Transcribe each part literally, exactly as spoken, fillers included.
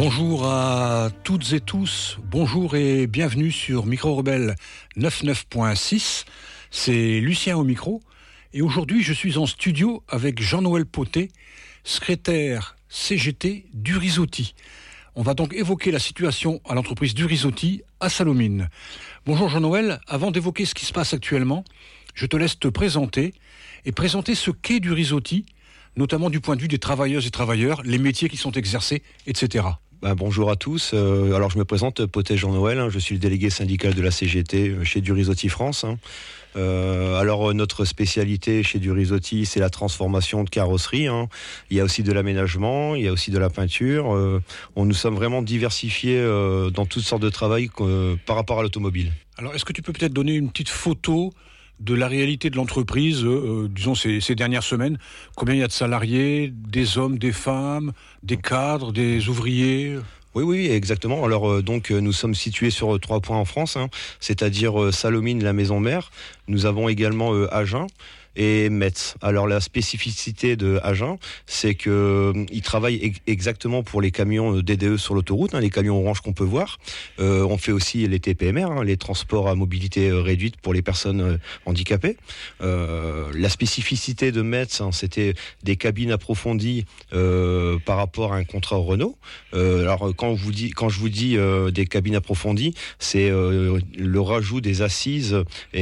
Bonjour à toutes et tous, bonjour et bienvenue sur Micro Rebelle quatre-vingt-neuf point six. C'est Lucien au micro et aujourd'hui je suis en studio avec Jean-Noël Potet, secrétaire C G T d'Urizotti. On va donc évoquer la situation à l'entreprise d'Urizotti à Sallaumines. Bonjour Jean-Noël, avant d'évoquer ce qui se passe actuellement, je te laisse te présenter et présenter ce qu'est d'Urizotti, notamment du point de vue des travailleuses et travailleurs, les métiers qui sont exercés, et cetera. Ben, bonjour à tous. Euh, alors je me présente, Potet Jean-Noël, hein, je suis le délégué syndical de la C G T chez d'Urizotti France. Hein. Euh, alors notre spécialité chez d'Urizotti, c'est la transformation de carrosserie. Hein. Il y a aussi de l'aménagement, il y a aussi de la peinture. Euh, on nous sommes vraiment diversifiés euh, dans toutes sortes de travail euh, par rapport à l'automobile. Alors est-ce que tu peux peut-être donner une petite photo de la réalité de l'entreprise, euh, disons ces, ces dernières semaines? Combien il y a de salariés, des hommes, des femmes, des cadres, des ouvriers? Oui, oui, exactement. Alors euh, donc euh, nous sommes situés sur euh, trois points en France, hein, c'est-à-dire euh, Sallaumines, la maison mère. Nous avons également euh, Agen et Metz. Alors la spécificité de Agen, c'est que euh, ils travaillent ex- exactement pour les camions D D E sur l'autoroute, hein, les camions orange qu'on peut voir. Euh, on fait aussi les T P M R, hein, les transports à mobilité euh, réduite pour les personnes euh, handicapées. Euh, la spécificité de Metz, hein, c'était des cabines approfondies euh, par rapport à un contrat Renault. Euh, alors quand, vous dis, quand je vous dis euh, des cabines approfondies, c'est euh, le rajout des assises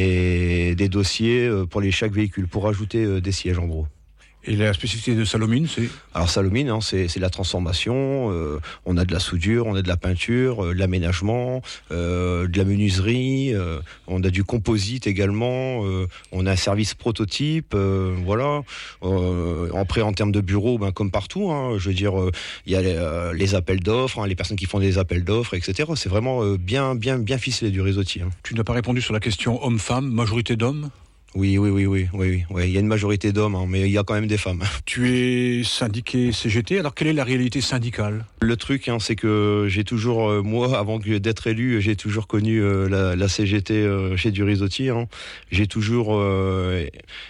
et des dossiers euh, pour les chaque véhicule, pour ajouter euh, des sièges en gros. Et la spécificité de Sallaumines, c'est? Alors Sallaumines, hein, c'est, c'est la transformation, euh, on a de la soudure, on a de la peinture, euh, de l'aménagement, euh, de la menuiserie, euh, on a du composite également, euh, on a un service prototype, euh, voilà. Euh, après en termes de bureau, ben, comme partout, hein, je veux dire, il euh, y a les, euh, les appels d'offres, hein, les personnes qui font des appels d'offres, et cetera. C'est vraiment euh, bien, bien, bien ficelé d'Urizotti. Hein. Tu n'as pas répondu sur la question homme-femme, majorité d'hommes? Oui, oui, oui, oui, oui, oui, oui. Il y a une majorité d'hommes, hein, mais il y a quand même des femmes. Tu es syndiqué C G T, alors quelle est la réalité syndicale? Le truc, hein, c'est que j'ai toujours, euh, moi, avant d'être élu, j'ai toujours connu euh, la, la C G T euh, chez d'Urizotti. Hein. J'ai toujours euh,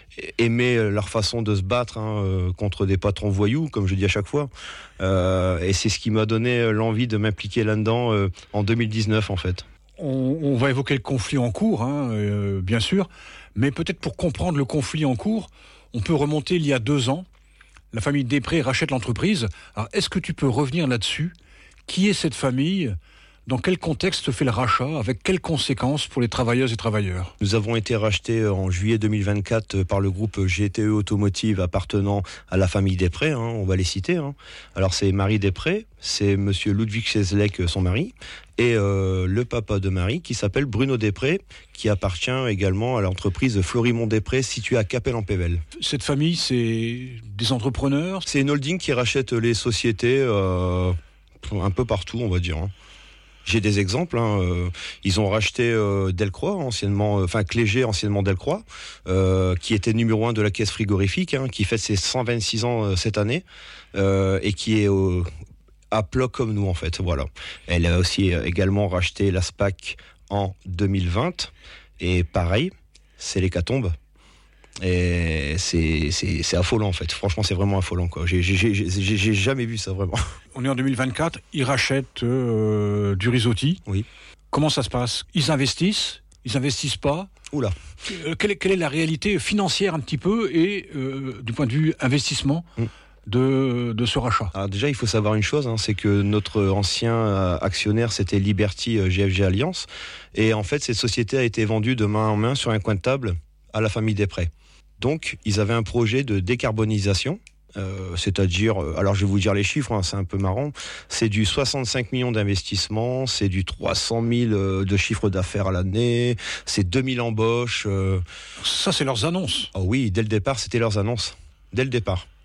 aimé leur façon de se battre hein, euh, contre des patrons voyous, comme je dis à chaque fois. Euh, et c'est ce qui m'a donné l'envie de m'impliquer là-dedans euh, en deux mille dix-neuf, en fait. On, on va évoquer le conflit en cours, hein, euh, bien sûr, mais peut-être pour comprendre le conflit en cours, on peut remonter il y a deux ans. La famille Després rachète l'entreprise. Alors, est-ce que tu peux revenir là-dessus? Qui est cette famille? Dans quel contexte se fait le rachat? Avec quelles conséquences pour les travailleuses et travailleurs? Nous avons été rachetés en juillet deux mille vingt-quatre par le groupe G T E Automotive appartenant à la famille Després, hein, on va les citer. Hein. Alors c'est Marie Després, c'est monsieur Ludwig Cheslek, son mari, et euh, le papa de Marie qui s'appelle Bruno Després, qui appartient également à l'entreprise Florimond Després située à Capelle-en-Pévèle. Cette famille, c'est des entrepreneurs? C'est une holding qui rachète les sociétés euh, un peu partout, on va dire. Hein. J'ai des exemples. Hein, euh, ils ont racheté euh, Delcroix, anciennement, euh, enfin Clégé, anciennement Delcroix, euh, qui était numéro un de la caisse frigorifique, hein, qui fête ses cent vingt-six ans euh, cette année, euh, et qui est euh, à plat comme nous en fait. Voilà. Elle a aussi euh, également racheté la SPAC en deux mille vingt, et pareil, c'est l'hécatombe. Et c'est, c'est, c'est affolant en fait. Franchement, c'est vraiment affolant quoi. J'ai, j'ai, j'ai, j'ai, j'ai jamais vu ça vraiment. On est en deux mille vingt-quatre, ils rachètent euh, d'Urizotti. Oui. Comment ça se passe? Ils investissent? Ils investissent pas? Oula. Euh, quelle, est, quelle est la réalité financière un petit peu et euh, du point de vue investissement mm. de, de ce rachat? Alors déjà, il faut savoir une chose, hein, c'est que notre ancien actionnaire, c'était Liberty G F G Alliance. Et en fait, cette société a été vendue de main en main sur un coin de table à la famille Després. Donc, ils avaient un projet de décarbonisation, euh, c'est-à-dire, euh, alors je vais vous dire les chiffres, hein, c'est un peu marrant, c'est du soixante-cinq millions d'investissements, c'est du trois cent mille euh, de chiffre d'affaires à l'année, c'est deux mille embauches. Euh... Ça, c'est leurs annonces. Oh oui, dès le départ, c'était leurs annonces. Dès le départ.